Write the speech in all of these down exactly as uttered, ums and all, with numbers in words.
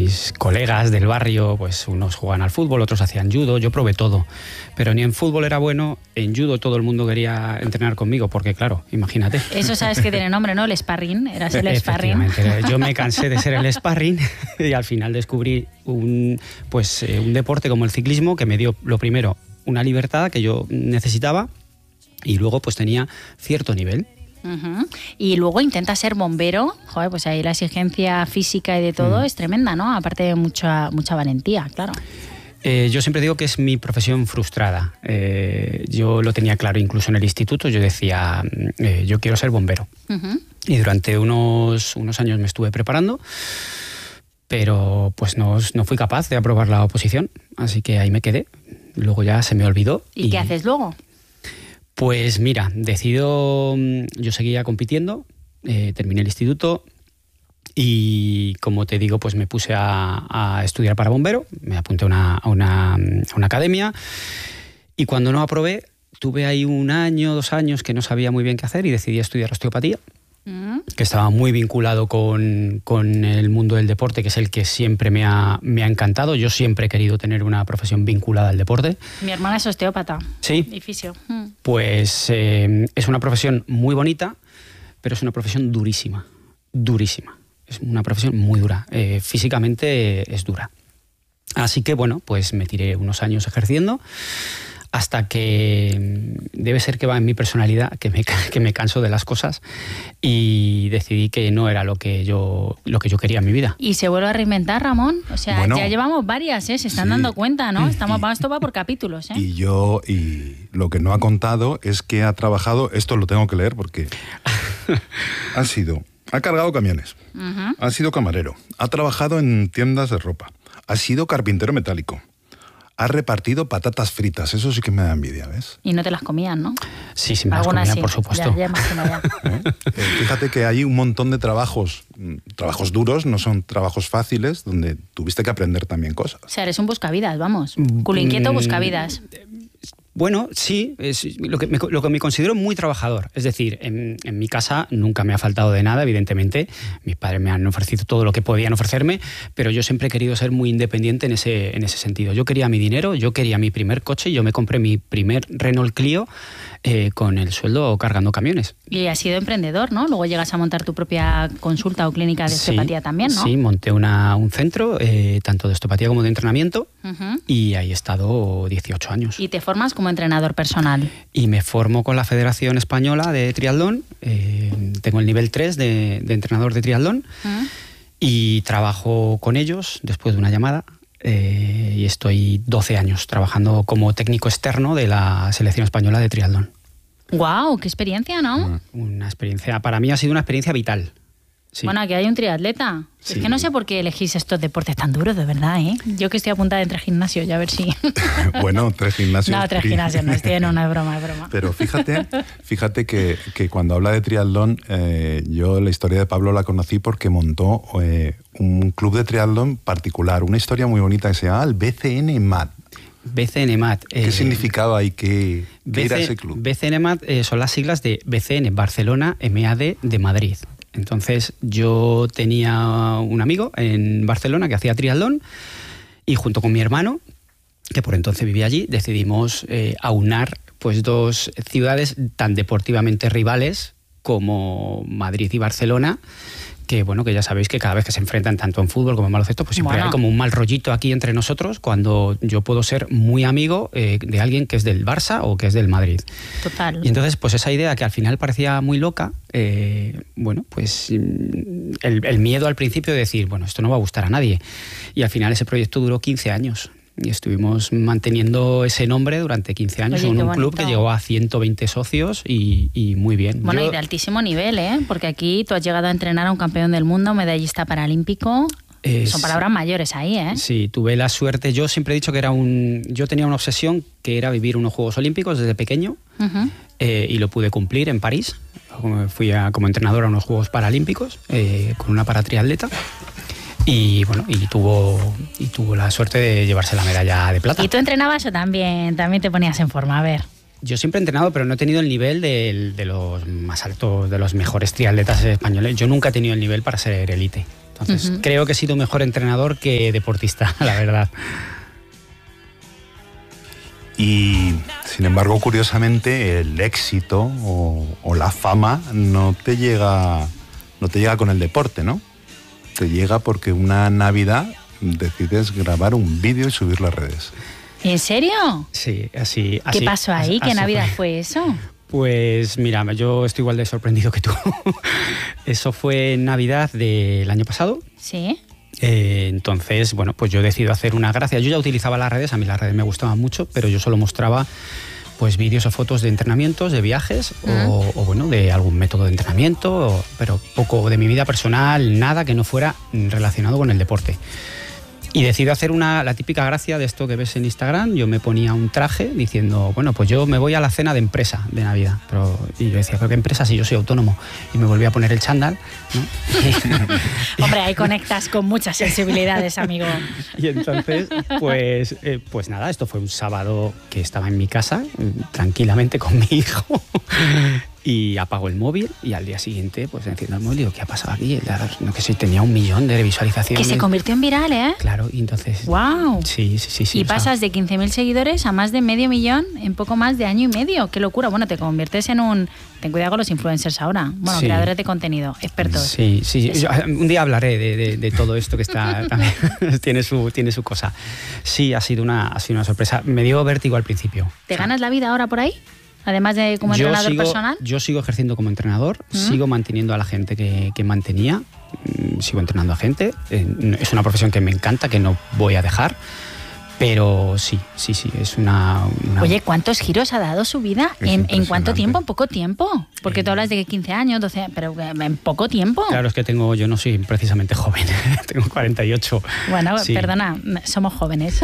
mis colegas del barrio, pues unos jugaban al fútbol, otros hacían judo, yo probé todo. Pero ni en fútbol era bueno, en judo todo el mundo quería entrenar conmigo, porque claro, imagínate. Eso sabes que tiene nombre, ¿no? El sparring, eras el sparring. Efectivamente, yo me cansé de ser el sparring y al final descubrí un, pues, eh, un deporte como el ciclismo que me dio, lo primero, una libertad que yo necesitaba y luego pues tenía cierto nivel. Uh-huh. Y luego intenta ser bombero. Joder, pues ahí la exigencia física y de todo mm. es tremenda, ¿no? Aparte de mucha, mucha valentía, claro. Eh, yo siempre digo que es mi profesión frustrada. Eh, yo lo tenía claro incluso en el instituto. Yo decía, eh, yo quiero ser bombero. Uh-huh. Y durante unos, unos años me estuve preparando, pero pues no, no fui capaz de aprobar la oposición. Así que ahí me quedé. Luego ya se me olvidó. ¿Y, ¿Y qué haces luego? Pues mira, decido, yo seguía compitiendo, eh, terminé el instituto y como te digo, pues me puse a, a estudiar para bombero, me apunté a una, a, una, a una academia y cuando no aprobé, tuve ahí un año, dos años que no sabía muy bien qué hacer y decidí estudiar osteopatía, mm. que estaba muy vinculado con, con el mundo del deporte, que es el que siempre me ha, me ha encantado. Yo siempre he querido tener una profesión vinculada al deporte. Mi hermana es osteópata. Sí. Y fisio. Mm. Pues eh, es una profesión muy bonita, pero es una profesión durísima, durísima. Es una profesión muy dura. Eh, físicamente es dura. Así que bueno, pues me tiré unos años ejerciendo hasta que debe ser que va en mi personalidad, que me, que me canso de las cosas y decidí que no era lo que yo, lo que yo quería en mi vida. Y se vuelve a reinventar, Ramón. O sea, bueno, ya llevamos varias, ¿eh? Se están sí, dando cuenta, ¿no? Estamos, y, esto va por capítulos, ¿eh? Y yo, y lo que no ha contado es que ha trabajado, esto lo tengo que leer porque ha sido, ha cargado camiones, uh-huh. ha sido camarero, ha trabajado en tiendas de ropa, ha sido carpintero metálico, ha repartido patatas fritas, eso sí que me da envidia, ¿ves? Y no te las comían, ¿no? Sí, sí me las comía, sí, por supuesto. Ya, ya imagino ya. ¿Eh? Eh, fíjate que hay un montón de trabajos, trabajos duros, no son trabajos fáciles, donde tuviste que aprender también cosas. O sea, eres un buscavidas, vamos. Culo inquieto, buscavidas. Bueno, sí, es lo que, me, lo que me considero muy trabajador. Es decir, en, en mi casa nunca me ha faltado de nada, evidentemente. Mis padres me han ofrecido todo lo que podían ofrecerme, pero yo siempre he querido ser muy independiente en ese, en ese sentido. Yo quería mi dinero, yo quería mi primer coche, yo me compré mi primer Renault Clio eh, con el sueldo cargando camiones. Y has sido emprendedor, ¿no? Luego llegas a montar tu propia consulta o clínica de osteopatía sí, también, ¿no? Sí, monté una, un centro, eh, tanto de osteopatía como de entrenamiento, uh-huh. y ahí he estado dieciocho años. ¿Y te formas como entrenador personal? Y me formo con la Federación Española de Triatlón, eh, tengo el nivel tres de, de entrenador de triatlón, uh-huh. y trabajo con ellos después de una llamada. Eh, y estoy doce años trabajando como técnico externo de la Selección Española de Triatlón. ¡Guau! ¡Qué experiencia!, ¿no? Una experiencia, para mí ha sido una experiencia vital. Sí. Bueno, aquí hay un triatleta. Sí. Es que no sé por qué elegís estos deportes tan duros, de verdad, ¿eh? Yo que estoy apuntada entre gimnasios, ya a ver si... Bueno, tres gimnasios... No, tres gimnasios, no, estoy en una es broma, es broma. Pero fíjate, fíjate que, que cuando habla de triatlón, eh, yo la historia de Pablo la conocí porque montó eh, un club de triatlón particular, una historia muy bonita que se llama el B C N M A T. B C N M A T. ¿Qué eh, significaba y qué, qué B C, era ese club? B C N M A T eh, son las siglas de B C N Barcelona M A D de Madrid. Entonces yo tenía un amigo en Barcelona que hacía triatlón y junto con mi hermano, que por entonces vivía allí, decidimos eh, aunar pues, dos ciudades tan deportivamente rivales como Madrid y Barcelona, que bueno, que ya sabéis que cada vez que se enfrentan tanto en fútbol como en baloncesto, pues siempre bueno. hay como un mal rollito aquí entre nosotros cuando yo puedo ser muy amigo eh, de alguien que es del Barça o que es del Madrid. Total. Y entonces, pues esa idea que al final parecía muy loca, eh, bueno, pues el, el miedo al principio de decir, bueno, esto no va a gustar a nadie. Y al final ese proyecto duró quince años. Y estuvimos manteniendo ese nombre durante quince años. Oye, en un bonito. Club que llegó a ciento veinte socios y, y muy bien. Bueno, Yo, y de altísimo nivel, ¿eh? Porque aquí tú has llegado a entrenar a un campeón del mundo, medallista paralímpico. Es, Son palabras mayores ahí, ¿eh? Sí, tuve la suerte. Yo siempre he dicho que era un... Yo tenía una obsesión que era vivir unos Juegos Olímpicos desde pequeño, uh-huh. eh, y lo pude cumplir en París. Fui a, como entrenador a unos Juegos Paralímpicos eh, con una paratriatleta. Y bueno, y tuvo, y tuvo la suerte de llevarse la medalla de plata. ¿Y tú entrenabas o también, también te ponías en forma? A ver. Yo siempre he entrenado, pero no he tenido el nivel de, de los más altos, de los mejores triatletas españoles. Yo nunca he tenido el nivel para ser élite. Entonces, Uh-huh. creo que he sido mejor entrenador que deportista, la verdad. Y, sin embargo, curiosamente, el éxito o, o la fama no te llega, no te llega con el deporte, ¿no? Te llega porque una Navidad decides grabar un vídeo y subirlo a redes. ¿En serio? Sí, así. ¿Qué así, pasó ahí? así, ¿Qué así Navidad fue. fue eso? Pues mira, yo estoy igual de sorprendido que tú. Eso fue en Navidad del año pasado. Sí. Eh, entonces, bueno, pues yo decido hacer una gracia. Yo ya utilizaba las redes, a mí las redes me gustaban mucho, pero yo solo mostraba pues vídeos o fotos de entrenamientos, de viajes Mm. o, o bueno, de algún método de entrenamiento, o- pero poco de mi vida personal, nada que no fuera relacionado con el deporte. Y decido hacer una, la típica gracia de esto que ves en Instagram. Yo me ponía un traje diciendo, bueno, pues yo me voy a la cena de empresa de Navidad. Pero, y yo decía, ¿pero qué empresa si yo soy autónomo? Y me volví a poner el chándal, ¿no? Hombre, ahí conectas con muchas sensibilidades, amigo. Y entonces, pues, eh, pues nada, esto fue un sábado que estaba en mi casa, tranquilamente con mi hijo, y apago el móvil y al día siguiente pues enciendo el móvil y digo, ¿qué ha pasado aquí? No, que sí, tenía un millón de visualizaciones. Que se convirtió en viral, ¿eh? Claro, y entonces... ¡Wow! Sí, sí, sí. sí Y o sea, pasas de quince mil seguidores a más de medio millón en poco más de año y medio. ¡Qué locura! Bueno, te conviertes en un... Ten cuidado con los influencers ahora. Bueno, Sí. creadores de contenido, expertos. Sí, sí. Eso. Yo, un día hablaré de, de, de todo esto que está también tiene su tiene su cosa. Sí, ha sido una ha sido una sorpresa. Me dio vértigo al principio. ¿Te O sea, ganas la vida ahora por ahí? Además de como yo entrenador sigo, personal. Yo sigo ejerciendo como entrenador, ¿Mm? sigo manteniendo a la gente que, que mantenía, mm, sigo entrenando a gente. Eh, es una profesión que me encanta, que no voy a dejar. Pero sí, sí, sí, es una... una- Oye, ¿cuántos giros ha dado su vida? Es ¿En, ¿En cuánto impresionante. tiempo? ¿En poco tiempo? Porque tú hablas de que quince años, doce, pero en poco tiempo. Claro, es que tengo, yo no soy precisamente joven, tengo cuarenta y ocho. Bueno, Sí. perdona, somos jóvenes.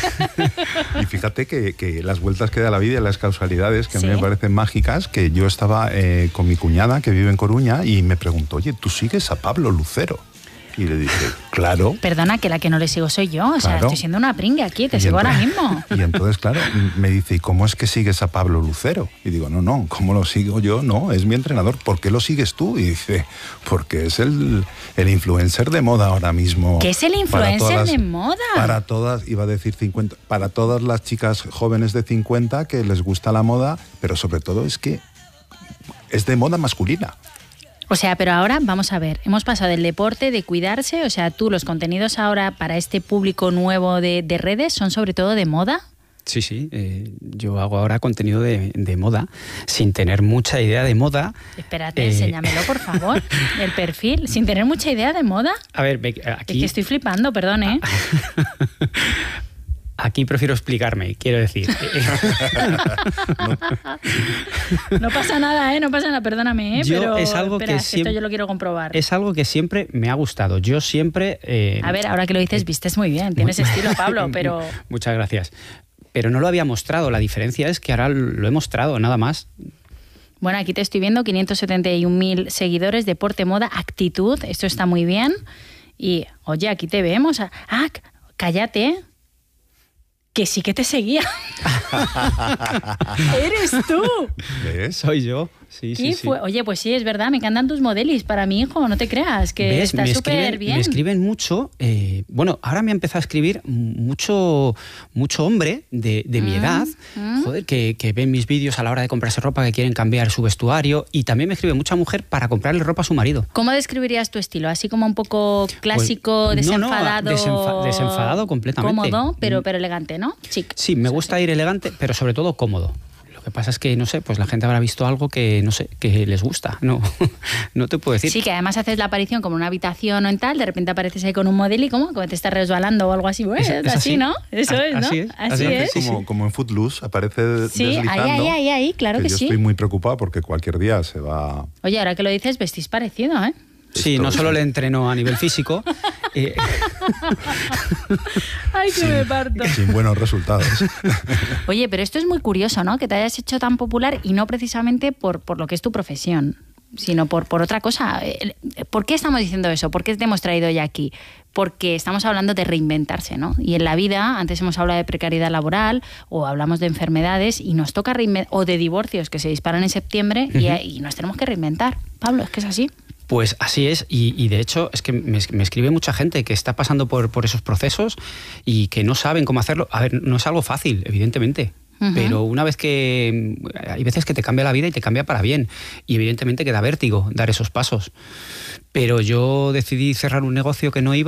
Y fíjate que, que las vueltas que da la vida y las causalidades, que a mí Sí. me parecen mágicas, que yo estaba eh, con mi cuñada, que vive en Coruña, y me preguntó, oye, ¿tú sigues a Pablo Lucero? Y le dije, claro. Perdona, que la que no le sigo soy yo. O sea, Claro. estoy siendo una pringue aquí, te Y sigo ahora entonces- mismo. Y entonces, claro, me dice, ¿y cómo es que sigues a Pablo Lucero? Y digo, no, no, ¿cómo lo sigo yo? No, es mi entrenador. ¿Por qué lo sigues tú? Y dice, porque es el, el influencer de moda ahora mismo. ¿Qué es el Para influencer todas- de moda? Para todas, iba a decir cincuenta, para todas las chicas jóvenes de cincuenta que les gusta la moda, pero sobre todo es que es de moda masculina. O sea, pero ahora vamos a ver, hemos pasado del deporte, de cuidarse, o sea, tú los contenidos ahora para este público nuevo de, de redes son sobre todo de moda. Sí, sí, eh, yo hago ahora contenido de, de moda, sin tener mucha idea de moda. Espérate, Eh, enséñamelo, por favor, el perfil, sin tener mucha idea de moda. A ver, ve- Es aquí, que estoy flipando, perdón, ¿eh? aquí prefiero explicarme, quiero decir. No pasa nada, ¿eh? No pasa nada, perdóname, ¿eh? Yo Pero es algo espera, que esto siempre- yo lo quiero comprobar. Es algo que siempre me ha gustado. Yo siempre... eh, A ver, ahora que lo dices, vistes muy bien, tienes estilo, Pablo, pero... Muchas gracias. Pero no lo había mostrado. La diferencia es que ahora lo he mostrado, nada más. Bueno, aquí te estoy viendo, quinientos setenta y un mil seguidores, deporte, moda, actitud, esto está muy bien. Y, oye, aquí te vemos. Ah, c- cállate, que sí que te seguía. ¡Eres tú! ¿Ves? Soy yo. Sí, sí, ¿Qué sí. fue? Oye, pues sí, es verdad, me encantan tus modelis para mi hijo, no te creas, que ¿Ves? está Me súper escriben, bien. me escriben mucho. eh, bueno, ahora me ha empezado a escribir mucho, mucho hombre de, de mi Mm, edad, mm. joder, que, que ven mis vídeos a la hora de comprarse ropa, que quieren cambiar su vestuario. Y también me escribe mucha mujer para comprarle ropa a su marido. ¿Cómo describirías tu estilo? ¿Así como un poco clásico, Pues, no, no, desenfadado? desenfa- desenfadado completamente. Cómodo, pero, pero elegante, ¿no? Chic. Sí, me gusta ir elegante, pero sobre todo cómodo. Lo que pasa es que, no sé, pues la gente habrá visto algo que, no sé, que les gusta. No, no te puedo decir. Sí, que además haces la aparición como en una habitación o en tal, de repente apareces ahí con un modelo y como, como te estás resbalando o algo así. Bueno, Es- es, es así, así. ¿no? Eso A- es, ¿no? así es, Así así es. es. Sí, como, sí. como en Footloose, aparece Sí, deslizando. ahí, ahí, ahí, ahí, claro que yo sí. estoy muy preocupado porque cualquier día se va... Oye, ahora que lo dices, vestís parecido, ¿eh? Sí, Esto no es- solo le entreno a nivel físico. eh, Ay, que me parto. sin buenos resultados. Oye, pero esto es muy curioso, ¿no? Que te hayas hecho tan popular y no precisamente por, por lo que es tu profesión, sino por, por otra cosa. Eh, ¿Por qué estamos diciendo eso? ¿Por qué te hemos traído ya aquí? Porque estamos hablando de reinventarse, ¿no? Y en la vida, antes hemos hablado de precariedad laboral o hablamos de enfermedades y nos toca reinventar, o de divorcios que se disparan en septiembre y, y nos tenemos que reinventar. Pablo, es que es así. Pues así es, y, y de hecho es que me, me escribe mucha gente que está pasando por, por esos procesos y que no saben cómo hacerlo. A ver, no es algo fácil, evidentemente. Uh-huh. Pero una vez que... Hay veces que te cambia la vida y te cambia para bien. Y evidentemente que da vértigo dar esos pasos. Pero yo decidí cerrar un negocio que no iba